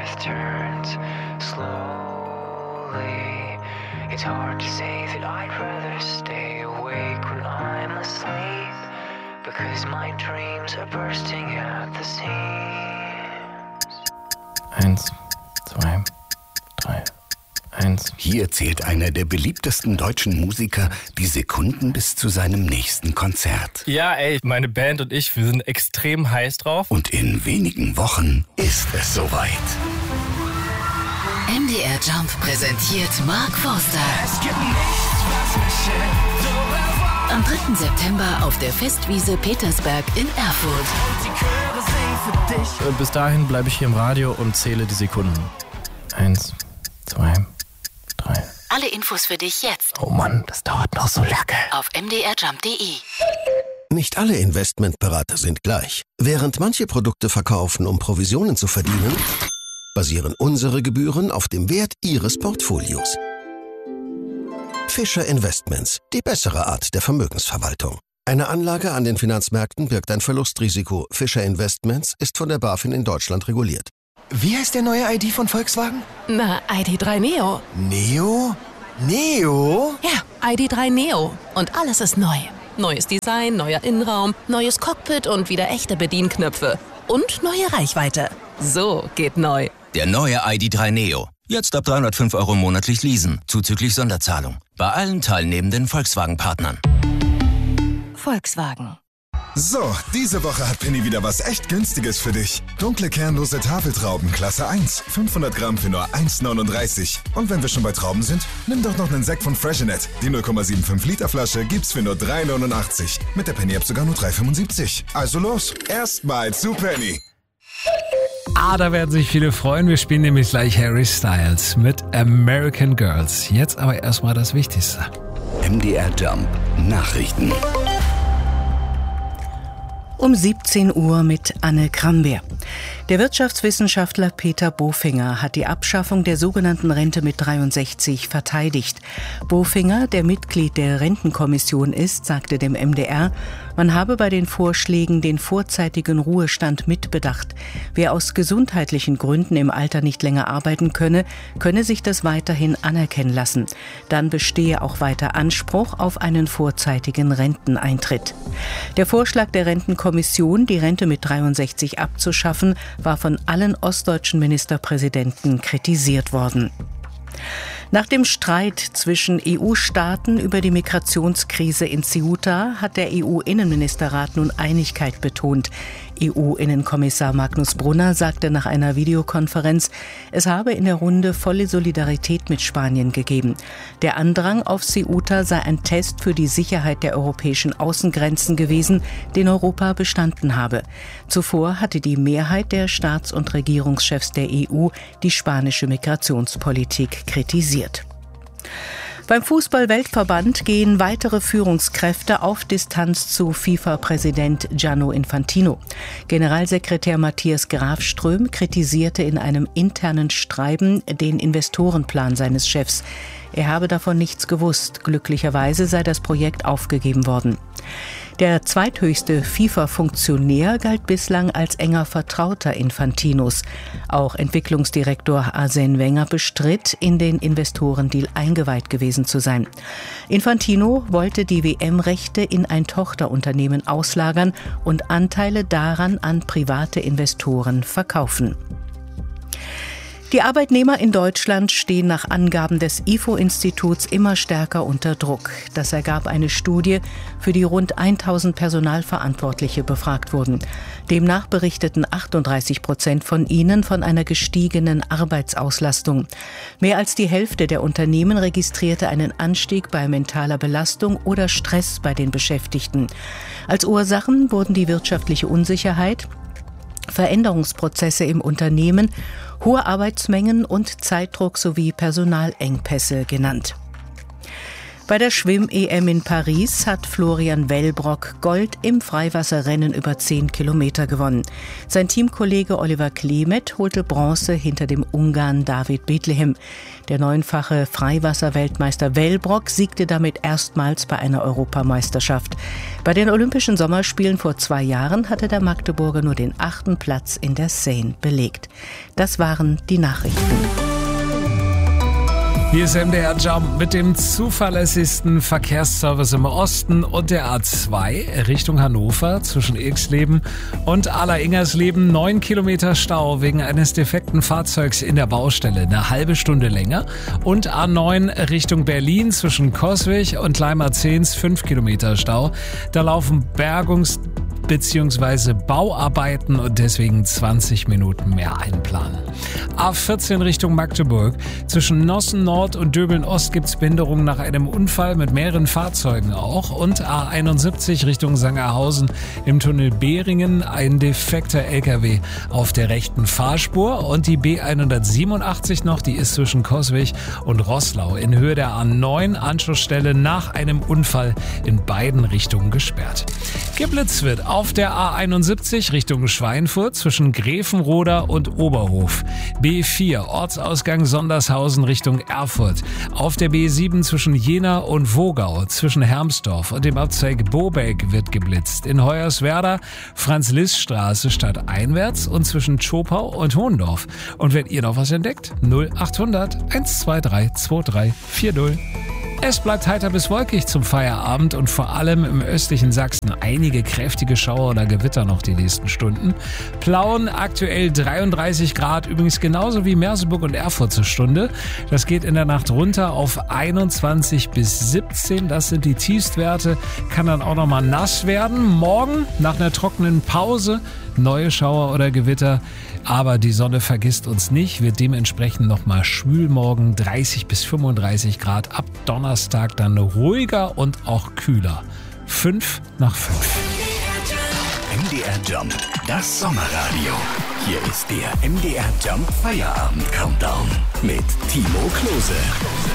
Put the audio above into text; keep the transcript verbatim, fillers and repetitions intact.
earth turns slowly. It's hard to say that I'd rather stay awake when I'm asleep, because my dreams are bursting at the seams. Eins, zwei, drei, eins. Hier zählt einer der beliebtesten deutschen Musiker die Sekunden bis zu seinem nächsten Konzert. Ja, ey, meine Band und ich, wir sind extrem heiß drauf. Und in wenigen Wochen ist es soweit. M D R Jump präsentiert Mark Forster. Es gibt nichts, was mich hält, so erwartet. Am dritten September auf der Festwiese Petersberg in Erfurt. Und die Chöre singen für dich. Und bis dahin bleibe ich hier im Radio und zähle die Sekunden. Eins, zwei, drei. Alle Infos für dich jetzt Oh Mann, das dauert noch so lange. auf m d r jump punkt d e. Nicht alle Investmentberater sind gleich. Während manche Produkte verkaufen, um Provisionen zu verdienen, basieren unsere Gebühren auf dem Wert Ihres Portfolios. Fischer Investments, die bessere Art der Vermögensverwaltung. Eine Anlage an den Finanzmärkten birgt ein Verlustrisiko. Fischer Investments ist von der BaFin in Deutschland reguliert. Wie heißt der neue I D von Volkswagen? Na, I D drei Neo. Neo? Neo? Ja, I D drei Neo. Und alles ist neu. Neues Design, neuer Innenraum, neues Cockpit und wieder echte Bedienknöpfe. Und neue Reichweite. So geht neu. Der neue I D drei Neo. Jetzt ab dreihundertfünf Euro monatlich leasen, zuzüglich Sonderzahlung. Bei allen teilnehmenden Volkswagen-Partnern. Volkswagen. So, diese Woche hat Penny wieder was echt Günstiges für dich. Dunkle kernlose Tafeltrauben, Klasse eins. fünfhundert Gramm für nur eins neununddreißig. Und wenn wir schon bei Trauben sind, nimm doch noch einen Sekt von Freshenet. Die null Komma fünfundsiebzig Liter Flasche gibt's für nur drei neunundachtzig. Mit der Penny-App sogar nur drei fünfundsiebzig. Also los, erstmal zu Penny. Ah, da werden sich viele freuen. Wir spielen nämlich gleich Harry Styles mit American Girls. Jetzt aber erstmal das Wichtigste. M D R Jump Nachrichten. Um siebzehn Uhr mit Anne Krambeer. Der Wirtschaftswissenschaftler Peter Bofinger hat die Abschaffung der sogenannten Rente mit dreiundsechzig verteidigt. Bofinger, der Mitglied der Rentenkommission ist, sagte dem M D R, man habe bei den Vorschlägen den vorzeitigen Ruhestand mitbedacht. Wer aus gesundheitlichen Gründen im Alter nicht länger arbeiten könne, könne sich das weiterhin anerkennen lassen. Dann bestehe auch weiter Anspruch auf einen vorzeitigen Renteneintritt. Der Vorschlag der Rentenkommission, die Rente mit dreiundsechzig abzuschaffen, war von allen ostdeutschen Ministerpräsidenten kritisiert worden. Nach dem Streit zwischen E U-Staaten über die Migrationskrise in Ceuta hat der E U-Innenministerrat nun Einigkeit betont. E U-Innenkommissar Magnus Brunner sagte nach einer Videokonferenz, es habe in der Runde volle Solidarität mit Spanien gegeben. Der Andrang auf Ceuta sei ein Test für die Sicherheit der europäischen Außengrenzen gewesen, den Europa bestanden habe. Zuvor hatte die Mehrheit der Staats- und Regierungschefs der E U die spanische Migrationspolitik kritisiert. Beim Fußball-Weltverband gehen weitere Führungskräfte auf Distanz zu FIFA-Präsident Gianni Infantino. Generalsekretär Matthias Grafström kritisierte in einem internen Schreiben den Investorenplan seines Chefs. Er habe davon nichts gewusst. Glücklicherweise sei das Projekt aufgegeben worden. Der zweithöchste FIFA-Funktionär galt bislang als enger Vertrauter Infantinos. Auch Entwicklungsdirektor Arsène Wenger bestritt, in den Investorendeal eingeweiht gewesen zu sein. Infantino wollte die W M-Rechte in ein Tochterunternehmen auslagern und Anteile daran an private Investoren verkaufen. Die Arbeitnehmer in Deutschland stehen nach Angaben des I F O-Instituts immer stärker unter Druck. Das ergab eine Studie, für die rund tausend Personalverantwortliche befragt wurden. Demnach berichteten achtunddreißig Prozent von ihnen von einer gestiegenen Arbeitsauslastung. Mehr als die Hälfte der Unternehmen registrierte einen Anstieg bei mentaler Belastung oder Stress bei den Beschäftigten. Als Ursachen wurden die wirtschaftliche Unsicherheit, Veränderungsprozesse im Unternehmen, hohe Arbeitsmengen und Zeitdruck sowie Personalengpässe genannt. Bei der Schwimm-E M in Paris hat Florian Wellbrock Gold im Freiwasserrennen über zehn Kilometer gewonnen. Sein Teamkollege Oliver Klemet holte Bronze hinter dem Ungarn David Bethlehem. Der neunfache Freiwasser-Weltmeister Wellbrock siegte damit erstmals bei einer Europameisterschaft. Bei den Olympischen Sommerspielen vor zwei Jahren hatte der Magdeburger nur den achten Platz in der Seine belegt. Das waren die Nachrichten. Hier ist M D R Jump mit dem zuverlässigsten Verkehrsservice im Osten und der A zwei Richtung Hannover zwischen Ilksleben und Aller-Ingersleben. Neun Kilometer Stau wegen eines defekten Fahrzeugs in der Baustelle, eine halbe Stunde länger. Und A neun Richtung Berlin zwischen Coswig und Leimerzehns, fünf Kilometer Stau. Da laufen Bergungs- bzw. Bauarbeiten und deswegen zwanzig Minuten mehr einplanen. A vierzehn Richtung Magdeburg. Zwischen Nossen Nord und Döbeln Ost gibt's Behinderungen nach einem Unfall mit mehreren Fahrzeugen auch. Und A einundsiebzig Richtung Sangerhausen im Tunnel Behringen. Ein defekter L K W auf der rechten Fahrspur. Und die B hundertsiebenundachtzig noch, die ist zwischen Coswig und Roßlau in Höhe der A neun Anschlussstelle nach einem Unfall in beiden Richtungen gesperrt. Geblitzt wird auf der A einundsiebzig Richtung Schweinfurt zwischen Gräfenroda und Oberhof. B vier Ortsausgang Sondershausen Richtung Erfurt. Auf der B sieben zwischen Jena und Wogau zwischen Hermsdorf und dem Abzweig Bobeck wird geblitzt. In Hoyerswerda Franz-Liszt-Straße stadteinwärts und zwischen Tschopau und Hohendorf. Und wenn ihr noch was entdeckt, null achthundert eins zwei drei zwei drei vier null. Es bleibt heiter bis wolkig zum Feierabend und vor allem im östlichen Sachsen einige kräftige Schauer oder Gewitter noch die nächsten Stunden. Plauen aktuell dreiunddreißig Grad, übrigens genauso wie Merseburg und Erfurt zur Stunde. Das geht in der Nacht runter auf einundzwanzig bis siebzehn, das sind die Tiefstwerte, kann dann auch nochmal nass werden. Morgen nach einer trockenen Pause neue Schauer oder Gewitter, aber die Sonne vergisst uns nicht, wird dementsprechend nochmal schwül morgen, dreißig bis fünfunddreißig Grad, ab Donnerstag dann ruhiger und auch kühler. fünf nach fünf. M D R Jump, das Sommerradio. Hier ist der M D R Jump Feierabend Countdown mit Timo Klose.